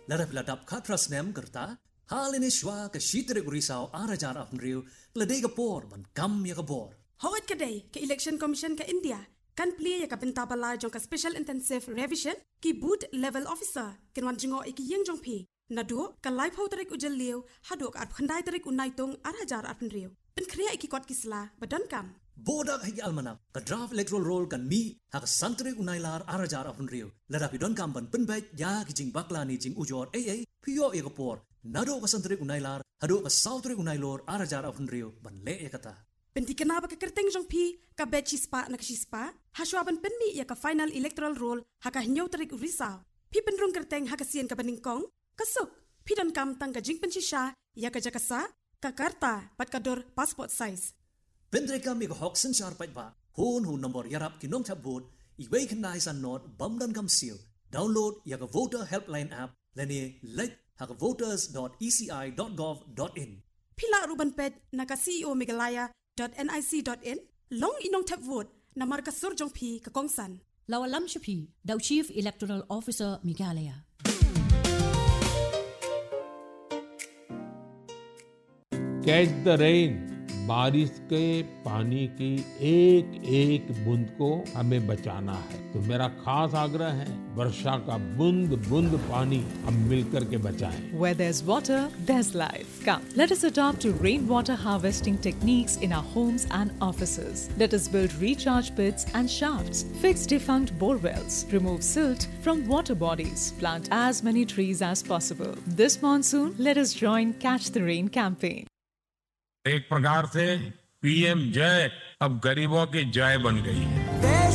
ladap khatrasnem kerta halini shwa ka shitre gurisao arajar afnriu ladai ka por ban kam ya ka bor Hawat kadai ke Election Commission ka India kan pli ya ka pentabala jong ka Special Intensive Revision ki boot level officer kinwan jingo iki yeng jong phi nadu ka live ho tarik ujel liu hadok at khandai tarik unaitung arajar afnriu pen kriya iki kot kisla badan kam bodak higi almanak ka draft electoral roll kan mi ha ka santre unailar arajar afnriu ladap idon kam ban penbai ya ki jing baklani jing ujor ai pio ya ka por nado ka santre unailar hado ka sautre unailor arajar afnriu ban le ya kata Penti kenapa ka kerteng jong pi ka bet chispa na chispa haswaban penni ya ka final electoral roll ha ka hinyo tarik risau pi penrung kerteng ha ka sien ka beningkong kasuk pi dan kam tang ka jing penchisha ya ka jakasa ka karta pat ka dor passport size Pendre ka mi ka hoksen char pat ba hon number yarap ki nom tap vote I wei kan san not bamdan kam seal download ya ka voter helpline app lani like ha ka voters.eci.gov.in Pila ruban pet na ka CEO Megalaya.nic.in long inong tap vote na marka surjong pi ka kongsan. Lawalam Shapi, the Chief Electoral Officer Meghalaya. Catch the rain. बारिश के पानी की एक एक बूंद को हमें बचाना है तो मेरा खास आग्रह है वर्षा का बूंद बूंद पानी हम मिलकर के बचाएं Where there's water, there's life. Come, let us adopt to rainwater harvesting techniques in our homes and offices. Let us build recharge pits and shafts, fix defunct bore wells, remove silt from water bodies, plant as many trees as possible. This monsoon, let us join Catch the Rain campaign. एक प्रकार से पीएम जय अब गरीबों की जय बन गई है।